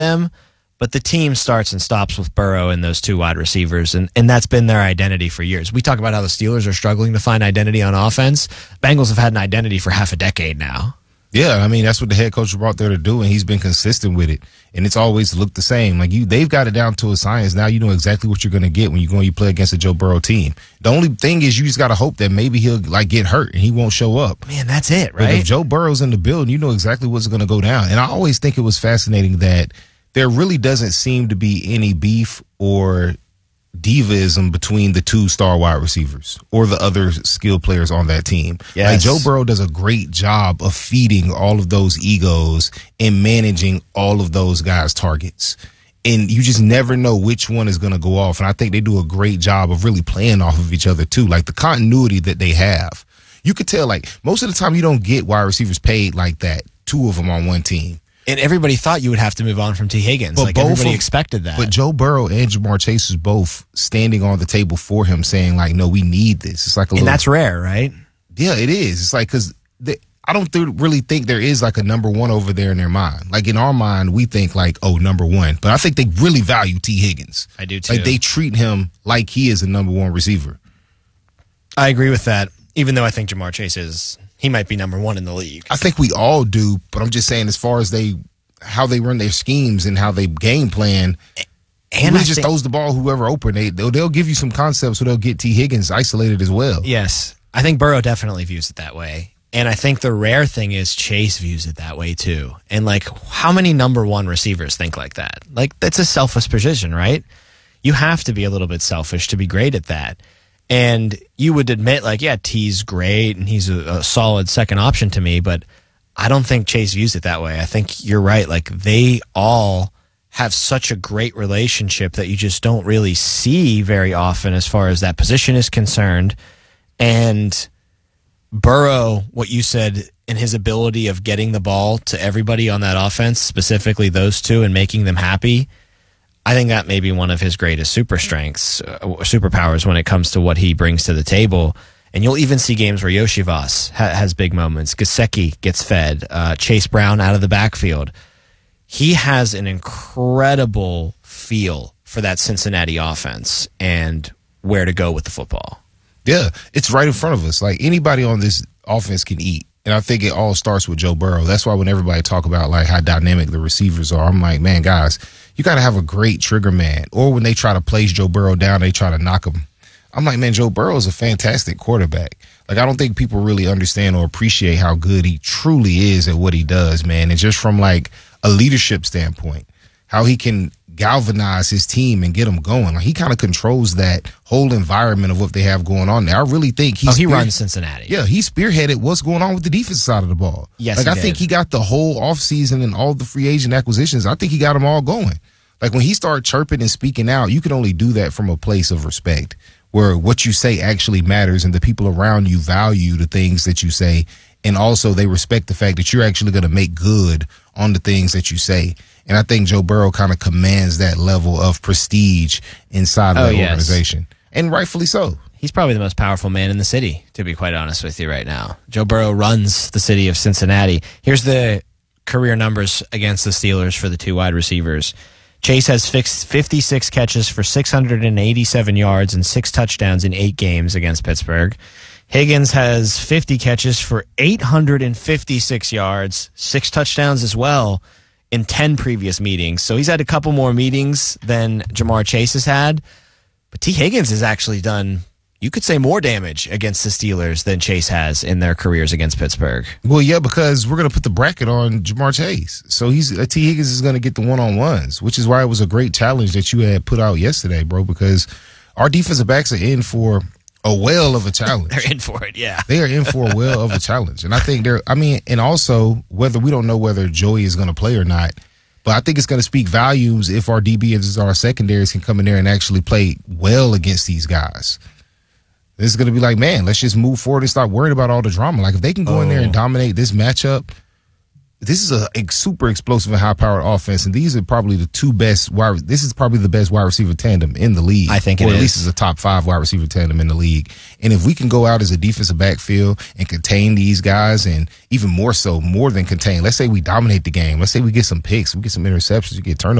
them, but the team starts and stops with Burrow and those two wide receivers, and that's been their identity for years. We talk about how the Steelers are struggling to find identity on offense. Bengals have had an identity for half a decade now. Yeah, I mean, that's what the head coach brought there to do, and he's been consistent with it. And it's always looked the same. Like they've got it down to a science. Now you know exactly what you're going to get when you play against a Joe Burrow team. The only thing is you just got to hope that maybe he'll get hurt and he won't show up. Man, that's it, right? But if Joe Burrow's in the building, you know exactly what's going to go down. And I always think it was fascinating that there really doesn't seem to be any beef or divaism between the two star wide receivers or the other skilled players on that team. Yes. Like Joe Burrow does a great job of feeding all of those egos and managing all of those guys' targets. And you just never know which one is going to go off. And I think they do a great job of really playing off of each other too. Like the continuity that they have. You could tell, like, most of the time you don't get wide receivers paid like that, two of them on one team. And everybody thought you would have to move on from T. Higgins. But like everybody expected that. But Joe Burrow and Jamar Chase is both standing on the table for him, saying like, "No, we need this." It's like and that's rare, right? Yeah, it is. It's like because I don't really think there is like a number one over there in their mind. Like in our mind, we think like, "Oh, number one," but I think they really value T. Higgins. I do too. Like they treat him like he is a number one receiver. I agree with that. Even though I think Jamar Chase he might be number one in the league. I think we all do, but I'm just saying as far as how they run their schemes and how they game plan, and he just throws the ball whoever open. They'll give you some concepts so they'll get T. Higgins isolated as well. Yes. I think Burrow definitely views it that way. And I think the rare thing is Chase views it that way too. And like how many number one receivers think like that? Like that's a selfish position, right? You have to be a little bit selfish to be great at that. And you would admit, like, yeah, T's great and he's a solid second option to me, but I don't think Chase views it that way. I think you're right. Like, they all have such a great relationship that you just don't really see very often as far as that position is concerned. And Burrow, what you said, in his ability of getting the ball to everybody on that offense, specifically those two, and making them happy, I think that may be one of his greatest superpowers when it comes to what he brings to the table. And you'll even see games where Yoshi Voss has big moments. Gesicki gets fed. Chase Brown out of the backfield. He has an incredible feel for that Cincinnati offense and where to go with the football. Yeah, it's right in front of us. Like anybody on this offense can eat. And I think it all starts with Joe Burrow. That's why when everybody talk about like how dynamic the receivers are, I'm like, man, guys, you got to have a great trigger man. Or when they try to place Joe Burrow down, they try to knock him. I'm like, man, Joe Burrow is a fantastic quarterback. Like, I don't think people really understand or appreciate how good he truly is at what he does, man. And just from like a leadership standpoint, how he can galvanize his team and get them going. Like, he kind of controls that whole environment of what they have going on there. I really think he runs Cincinnati. Yeah, he spearheaded what's going on with the defensive side of the ball. Yes, like I think he got the whole offseason and all the free agent acquisitions. I think he got them all going. Like when he started chirping and speaking out, you can only do that from a place of respect, where what you say actually matters and the people around you value the things that you say, and also they respect the fact that you're actually going to make good on the things that you say. And I think Joe Burrow kind of commands that level of prestige inside of the organization. And rightfully so. He's probably the most powerful man in the city, to be quite honest with you right now. Joe Burrow runs the city of Cincinnati. Here's the career numbers against the Steelers for the two wide receivers. Chase has 56 catches for 687 yards and 6 touchdowns in 8 games against Pittsburgh. Higgins has 50 catches for 856 yards, 6 touchdowns as well in 10 previous meetings. So he's had a couple more meetings than Jamar Chase has had. But T. Higgins has actually done, you could say, more damage against the Steelers than Chase has in their careers against Pittsburgh. Well, yeah, because we're going to put the bracket on Jamar Chase. So T. Higgins is going to get the one-on-ones, which is why it was a great challenge that you had put out yesterday, bro, because our defensive backs are in for a whale of a challenge. They're in for it, yeah. They are in for a whale of a challenge. And I think and also, we don't know whether Joey is going to play or not, but I think it's going to speak volumes if our DBs and our secondaries can come in there and actually play well against these guys. This is going to be like, man, let's just move forward and stop worrying about all the drama. Like, if they can go in there and dominate this matchup, this is a super explosive and high-powered offense, and these are probably the two best this is probably the best wide receiver tandem in the league. I think or at least it's a top 5 wide receiver tandem in the league. And if we can go out as a defensive backfield and contain these guys, and even more so, more than contain, let's say we dominate the game. Let's say we get some picks, we get some interceptions, we get turnovers.